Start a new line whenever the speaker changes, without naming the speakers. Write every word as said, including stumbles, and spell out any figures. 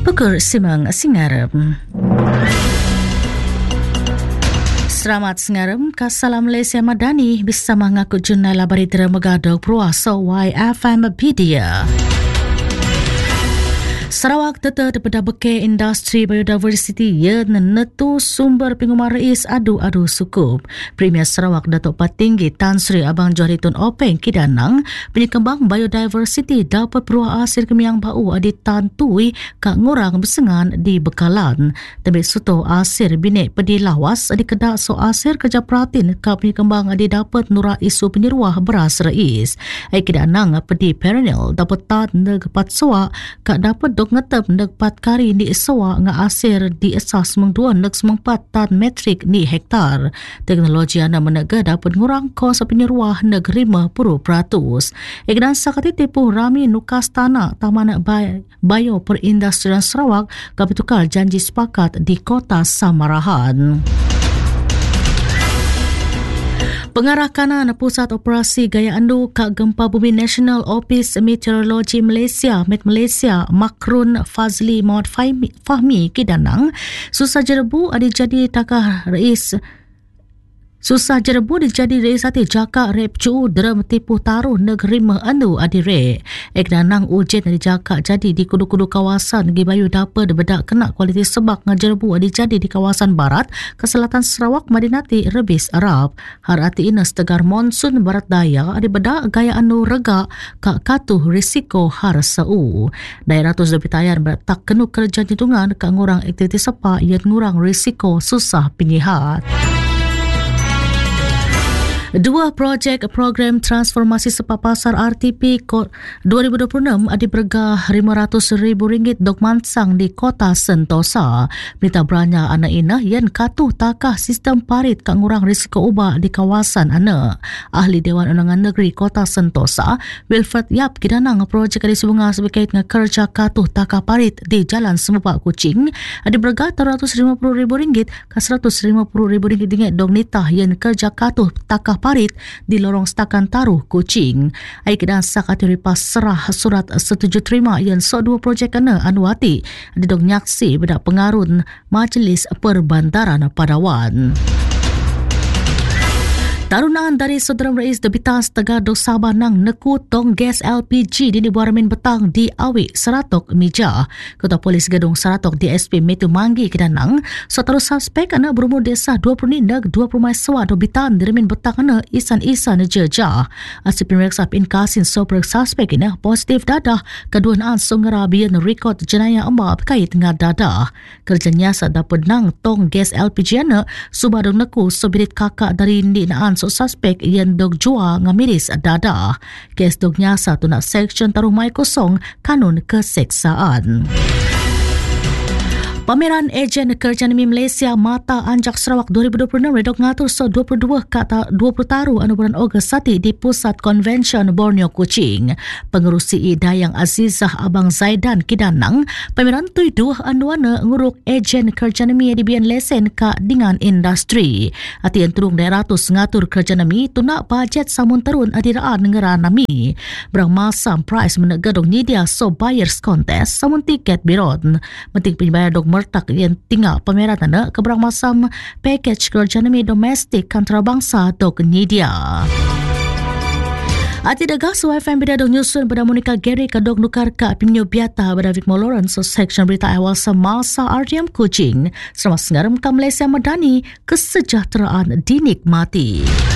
Pukul Simang Singaram. Selamat Singaram, Kasalam Malaysia Madani bersama ngaku jurnal labari termegadok Pruasa Y F M Media. Sarawak tetap daripada beke industri biodiversity yang netu sumber pengumuman rais adu-adu sukup. Premier Sarawak Datuk Patinggi Tan Sri Abang Johari Tun Openg Kidanang penyekembang biodiversity dapat peruah asir kemiang bau adi tantui kak ngurang bersengan di Bekalan. Tapi suto asir binek pedi lawas adi kedak so asir kerja peratin kak penyekembang adi dapat nurah isu penyeruah beras rais. Ai Kidanang pedi perennial dapat tat negepat soa kak dapat dok ngetep negpat kari di esawa nga asir di esas mengduan nek semengpat tan metrik ni hektar. Teknologi ana menega dapat ngurang kos penyeruah neg lima puluh peratus. Ikdan sakati tipu rami nukas tanah Taman Bio Perindustrian Sarawak kapitukal janji sepakat di Kota Samarahan. Pengarah kanan Pusat Operasi Gaya Andu Kak Gempa Bumi National Office Meteorologi Malaysia Met Malaysia Makrun Fazli Muhammad Fahmi Kidanang susah jerebu ada jadi takah rais Susah jerebu dijadi rais hati jaka rep cu drum tipu taruh negeri mengandu adire. Ekdanang ujian dari jaka jadi di kudu-kudu kawasan gi bayu dapat bedak kena kualiti sebak ngajerebu adi jadi di kawasan barat ke selatan Sarawak Madinati Rebis Arab. Harati inas tegar monsun barat daya adi bedak gaya anu rega kak katuh risiko har seu. Daerah tu lebih tayar tak kenu kerja hitungan kak ngurang aktiviti sepa yang ngurang risiko susah penyihat. Dua projek program transformasi sepa pasar R T P dua ribu dua puluh enam ada bergah lima ratus ribu ringgit dok mansang di Kota Sentosa. Berita beranya anak ina yang katuh takah sistem parit kak ngurang risiko ubah di kawasan anak. Ahli Dewan Undangan Negeri Kota Sentosa, Wilfred Yap Kidanang projek di sebunga sebekait dengan kerja katuh takah parit di Jalan Semepak Kuching ada bergah tiga ratus lima puluh ribu ringgit ke seratus lima puluh ribu ringgit dengan dok nitah yang kerja katuh takah parit di lorong setakan taruh Kuching. Aik dan sakati ripas serah surat setuju terima yang so dua projek kena anuati di dong nyaksi bedak pengarun Majlis Perbandaran Padawan. Tarunaan dari Saudara Rais Debitas Tegar Dok Sabah nang neku tong gas L P G di Buaramin Betang di Awik Seratok Mija. Ketua Polis Gedung Seratok D S P Metu Manggi Kidanang seteru suspek anak berumur desa dua puluh neg dua puluh mai sewa dobitan di Remin Betang anak isan-isan jejah. Asyik pemeriksa pinkasin soprek suspek ini positif dadah kedua naan sungerabian rekod jenayah emak berkait dengan dadah. Kerja nyasa dapat nang tong gas L P G anak subadong neku sobirit kakak dari ni naan so suspek yang dok jua ngamiris dadah. Kes dok nyasa tu nak seksyen taruh mai kosong kanun keseksaan. Pameran Ejen Kerja Nami Malaysia Mata Anjak Sarawak dua ribu dua puluh enam redok ngatur so dua puluh dua kata dua puluh taruh anu bulan Ogos sati di Pusat Konvensyen Borneo Kuching. Pengerusi Dayang Azizah Abang Zaidan Kidanang, pameran tu dua anuana nguruk Ejen Kerja Nami di bian lesen ka dengan industri. Ati yang turung daerah tu ngatur kerja nami tu nak bajet samun terun adiraan negara nami. Berang masam price menegadong nyedia so buyers contest samun tiket biron. Menting penyebayar dok mertak yang tinggal pameran tanda keberang masam package kerja nami domestik antarabangsa dok nyedia. Ati dagah su F M bida dong nyusun pada Monica Gary ka dog nukar ka pinyo biata pada Vicmo Lawrence so section berita awal semasa R T M Kuching. Selamat sengaram ka Malaysia Madani, kesejahteraan dinikmati.